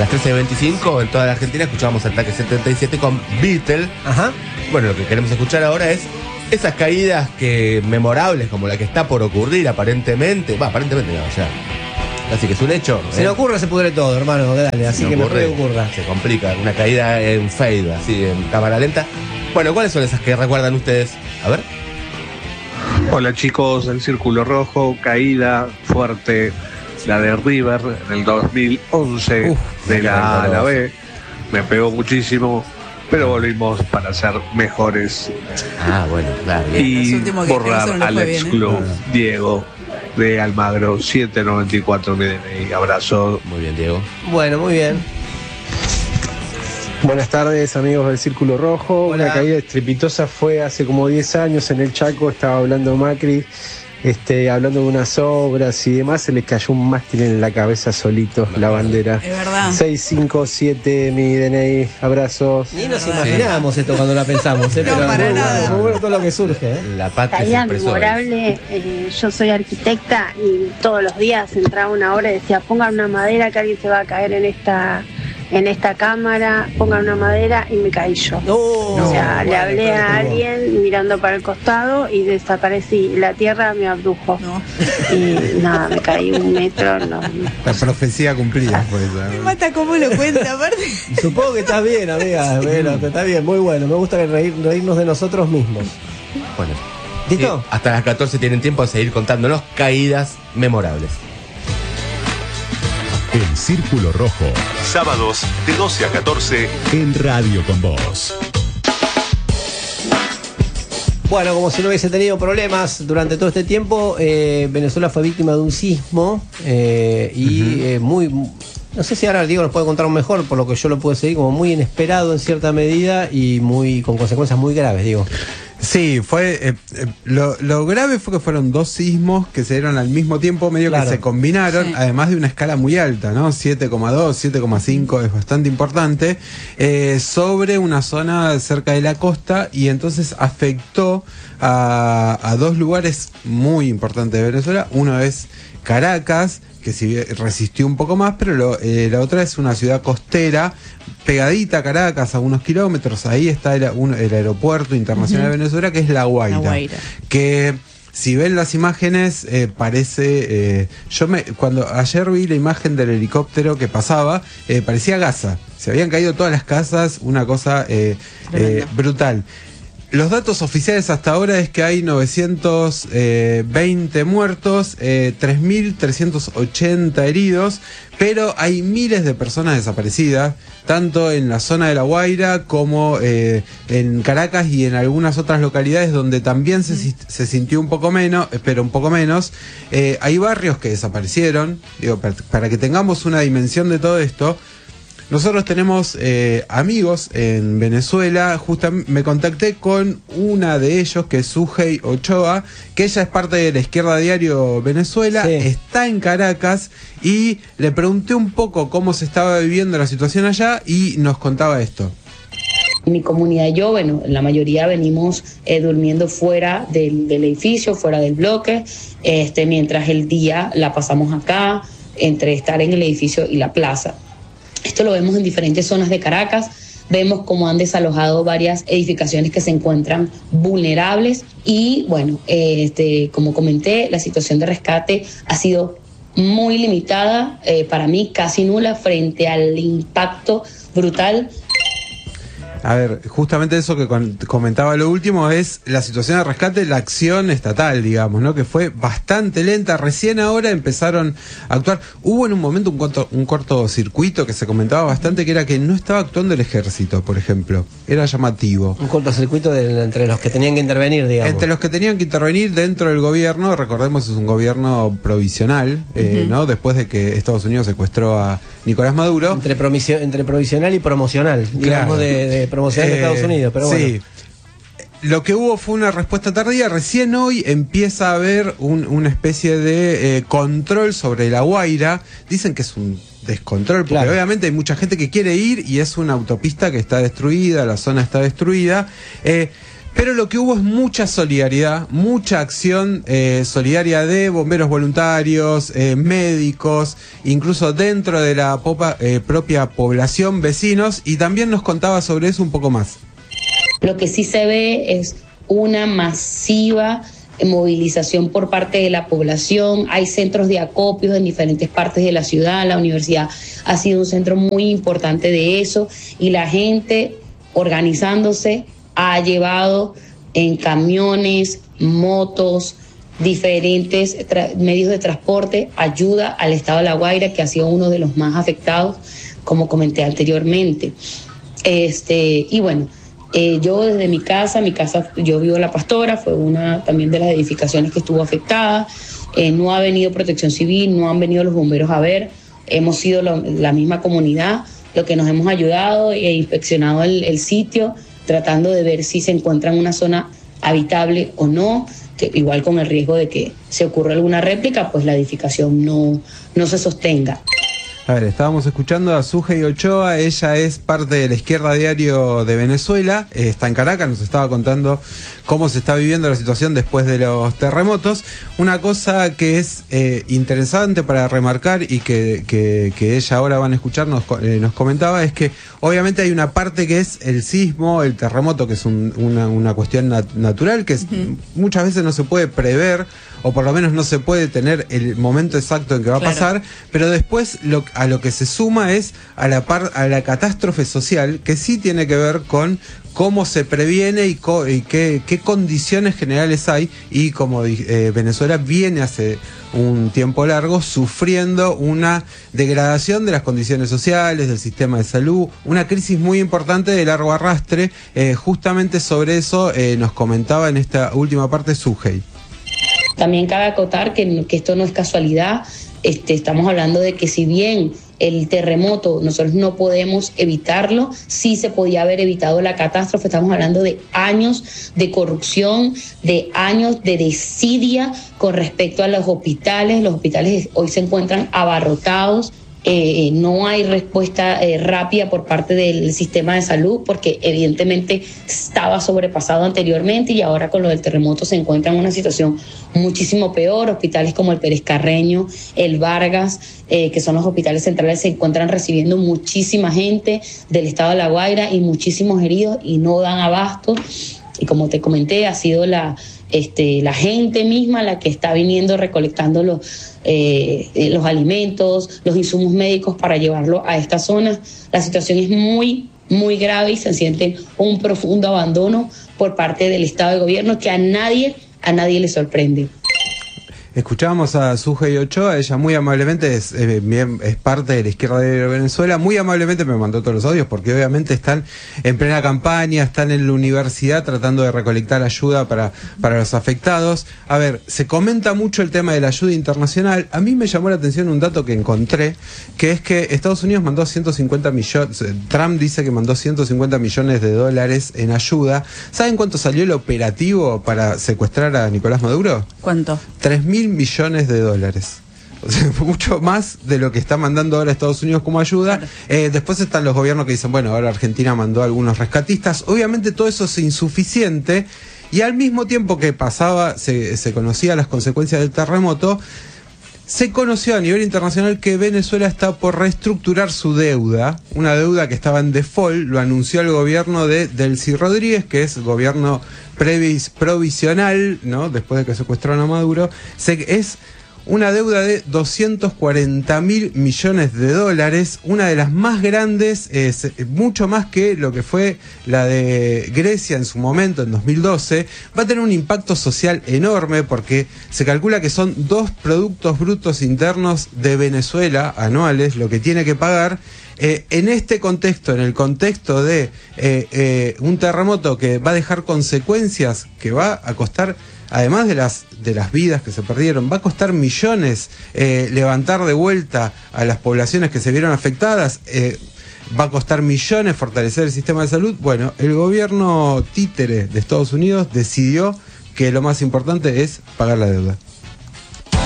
las 13:25 en toda la Argentina escuchábamos Ataque 77 con Beatle. Ajá. Bueno, lo que queremos escuchar ahora es esas caídas memorables como la que está por ocurrir aparentemente. Aparentemente no, ya. Así que es un hecho. Se le ocurre, se pudre todo, hermano, dale, así que mejor le ocurra. Se complica, una caída en fade, así en cámara lenta. Bueno, ¿cuáles son esas que recuerdan ustedes? A ver. Hola chicos, el Círculo Rojo, caída fuerte, la de River en el 2011, de la A a la B. Me pegó muchísimo, pero volvimos para ser mejores. Bueno, claro. Y borrar al ex club Diego de Almagro, 794 mi DNI. Abrazo. Muy bien, Diego. Bueno, muy bien. Buenas tardes, amigos del Círculo Rojo. Hola. Una caída estrepitosa fue hace como 10 años en el Chaco. Estaba hablando Macri, hablando de unas obras y demás. Se les cayó un mástil en la cabeza solito, la bandera. Es verdad. 657 mi DNI. Abrazos. Ni nos imaginábamos esto cuando la pensamos, No, pero para muy nada. bueno, muy bueno todo lo que surge, La patria se Caída expresó. memorable, yo soy arquitecta y todos los días entraba una obra y decía, pongan una madera que alguien se va a caer en esta cámara, pongan una madera, y me caí yo. O sea, le hablé a alguien mirando para el costado y desaparecí. La tierra me abdujo. No. Y nada, me caí 1 metro. No. La profecía cumplida fue esa. Me mata cómo lo cuenta, aparte. Supongo que estás bien, amiga. Bueno, está bien, muy bueno. Me gusta reírnos de nosotros mismos. Bueno. ¿Listo? Hasta las 14 tienen tiempo de seguir contándonos caídas memorables. El Círculo Rojo, sábados de 12 a 14 en Radio con Vos. Bueno, como si no hubiese tenido problemas durante todo este tiempo, Venezuela fue víctima de un sismo muy... No sé si ahora Diego nos puede contar mejor, por lo que yo lo pude seguir, como muy inesperado en cierta medida y con consecuencias muy graves, digo. Sí, fue lo grave fue que fueron 2 sismos que se dieron al mismo tiempo, medio que se combinaron, Sí. además de una escala muy alta, ¿no? 7,2, 7,5 es bastante importante, sobre una zona cerca de la costa, y entonces afectó a 2 lugares muy importantes de Venezuela. Uno es Caracas, que sí resistió un poco más, pero la otra es una ciudad costera pegadita a Caracas, a unos kilómetros. Ahí está el aeropuerto internacional de Venezuela, que es La Guaira. La Guaira. Que si ven las imágenes, parece... cuando ayer vi la imagen del helicóptero que pasaba, parecía Gaza. Se habían caído todas las casas, una cosa brutal. Los datos oficiales hasta ahora es que hay 920 muertos, 3.380 heridos, pero hay miles de personas desaparecidas, tanto en la zona de La Guaira como en Caracas y en algunas otras localidades donde también se sintió un poco menos, pero un poco menos. Hay barrios que desaparecieron, digo, para que tengamos una dimensión de todo esto. Nosotros tenemos amigos en Venezuela. Justamente me contacté con una de ellos, que es Sujei Ochoa, que ella es parte de la Izquierda Diario Venezuela, está en Caracas, y le pregunté un poco cómo se estaba viviendo la situación allá y nos contaba esto. Mi comunidad y yo, bueno, la mayoría venimos durmiendo fuera del edificio, fuera del bloque, mientras el día la pasamos acá, entre estar en el edificio y la plaza. Esto lo vemos en diferentes zonas de Caracas. Vemos cómo han desalojado varias edificaciones que se encuentran vulnerables y, bueno, como comenté, la situación de rescate ha sido muy limitada, para mí casi nula, frente al impacto brutal. A ver, justamente eso que comentaba lo último es la situación de rescate, la acción estatal, digamos, ¿no? Que fue bastante lenta. Recién ahora empezaron a actuar. Hubo en un momento un cortocircuito que se comentaba bastante, que era que no estaba actuando el ejército, por ejemplo. Era llamativo. Un cortocircuito entre los que tenían que intervenir, digamos. Entre los que tenían que intervenir dentro del gobierno. Recordemos, es un gobierno provisional, ¿no? Después de que Estados Unidos secuestró a Nicolás Maduro. Entre provisional y promocional, digamos, Claro. de promoción de Estados Unidos, pero bueno. Sí. Lo que hubo fue una respuesta tardía. Recién hoy empieza a haber una especie de control sobre La Guaira. Dicen que es un descontrol, porque obviamente hay mucha gente que quiere ir y es una autopista que está destruida, la zona está destruida. Pero lo que hubo es mucha solidaridad, mucha acción solidaria de bomberos voluntarios, médicos, incluso dentro de la propia población, vecinos, y también nos contaba sobre eso un poco más. Lo que sí se ve es una masiva movilización por parte de la población. Hay centros de acopios en diferentes partes de la ciudad. La universidad ha sido un centro muy importante de eso, y la gente organizándose ha llevado en camiones, motos, diferentes medios de transporte ayuda al estado de La Guaira, que ha sido uno de los más afectados, como comenté anteriormente. Y bueno, yo desde mi casa, yo vivo en La Pastora, fue una también de las edificaciones que estuvo afectada. No ha venido Protección Civil, no han venido los bomberos a ver, hemos sido la misma comunidad lo que nos hemos ayudado e inspeccionado el sitio, tratando de ver si se encuentra en una zona habitable o no, que igual con el riesgo de que se ocurra alguna réplica, pues la edificación no se sostenga. A ver, estábamos escuchando a Sujei Ochoa, ella es parte de La Izquierda Diario de Venezuela, está en Caracas, nos estaba contando cómo se está viviendo la situación después de los terremotos. Una cosa que es interesante para remarcar y que ella ahora van a escuchar, nos comentaba, es que obviamente hay una parte que es el sismo, el terremoto, que es una cuestión natural, que muchas veces no se puede prever, o por lo menos no se puede tener el momento exacto en que va a pasar, pero después a lo que se suma es a la catástrofe social, que sí tiene que ver con cómo se previene y qué condiciones generales hay, y como Venezuela viene hace un tiempo largo sufriendo una degradación de las condiciones sociales, del sistema de salud, una crisis muy importante de largo arrastre. Justamente sobre eso nos comentaba en esta última parte Sujei. También cabe acotar que esto no es casualidad. Estamos hablando de que si bien el terremoto nosotros no podemos evitarlo, sí se podía haber evitado la catástrofe. Estamos hablando de años de corrupción, de años de desidia con respecto a los hospitales. Los hospitales hoy se encuentran abarrotados. No hay respuesta rápida por parte del sistema de salud, porque evidentemente estaba sobrepasado anteriormente, y ahora con lo del terremoto se encuentra en una situación muchísimo peor. Hospitales como el Pérez Carreño, el Vargas, que son los hospitales centrales, se encuentran recibiendo muchísima gente del estado de La Guaira y muchísimos heridos, y no dan abasto. Y como te comenté, ha sido la gente misma la que está viniendo recolectando los alimentos, los insumos médicos para llevarlo a esta zona. La situación es muy, muy grave, y se siente un profundo abandono por parte del Estado de Gobierno que a nadie le sorprende. Escuchábamos a Sujei Ochoa, ella muy amablemente es parte de La Izquierda de Venezuela, muy amablemente me mandó todos los audios, porque obviamente están en plena campaña, están en la universidad tratando de recolectar ayuda para los afectados. A ver, se comenta mucho el tema de la ayuda internacional. A mí me llamó la atención un dato que encontré, que es que Estados Unidos mandó 150 millones, Trump dice que mandó 150 millones de dólares en ayuda. ¿Saben cuánto salió el operativo para secuestrar a Nicolás Maduro? ¿Cuánto? 3.000 millones de dólares. O sea, mucho más de lo que está mandando ahora Estados Unidos como ayuda. Claro. Después están los gobiernos que dicen, bueno, ahora Argentina mandó a algunos rescatistas. Obviamente todo eso es insuficiente, y al mismo tiempo que pasaba, se conocía las consecuencias del terremoto, se conoció a nivel internacional que Venezuela está por reestructurar su deuda, una deuda que estaba en default. Lo anunció el gobierno de Delcy Rodríguez, que es gobierno provisional, ¿no? Después de que secuestraron a Maduro. Es una deuda de 240.000 millones de dólares, una de las más grandes, mucho más que lo que fue la de Grecia en su momento, en 2012. Va a tener un impacto social enorme, porque se calcula que son 2 productos brutos internos de Venezuela anuales lo que tiene que pagar. En este contexto, en el contexto de un terremoto que va a dejar consecuencias, que va a costar, además de las vidas que se perdieron, va a costar millones levantar de vuelta a las poblaciones que se vieron afectadas, va a costar millones fortalecer el sistema de salud. Bueno, el gobierno títere de Estados Unidos decidió que lo más importante es pagar la deuda.